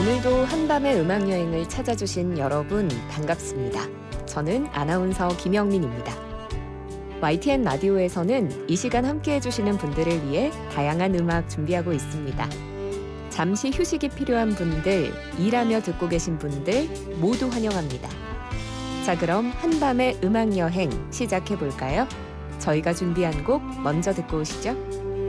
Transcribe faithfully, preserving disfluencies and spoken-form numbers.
오늘도 한밤의 음악여행을 찾아주신 여러분 반갑습니다. 저는 아나운서 김영민입니다. 와이티엔 라디오에서는 이 시간 함께 해주시는 분들을 위해 다양한 음악 준비하고 있습니다. 잠시 휴식이 필요한 분들, 일하며 듣고 계신 분들 모두 환영합니다. 자, 그럼 한밤의 음악여행 시작해볼까요? 저희가 준비한 곡 먼저 듣고 오시죠.